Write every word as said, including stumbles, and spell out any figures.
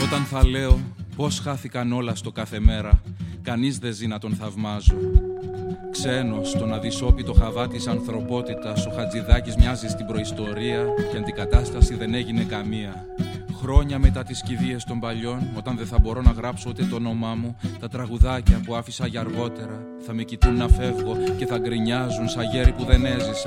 όταν θα λέω πως χάθηκαν όλα στο κάθε μέρα, κανείς δεν ζει να τον θαυμάζω. Ξένος, στον αδυσόπιτο χαβά της ανθρωπότητας, ο Χατζηδάκης μοιάζει στην προϊστορία και αντικατάσταση δεν έγινε καμία. Χρόνια μετά τις κηδείες των παλιών, όταν δεν θα μπορώ να γράψω ούτε το όνομά μου, τα τραγουδάκια που άφησα για αργότερα θα με κοιτούν να φεύγω και θα γκρινιάζουν σαν γέροι που δεν έζησαν.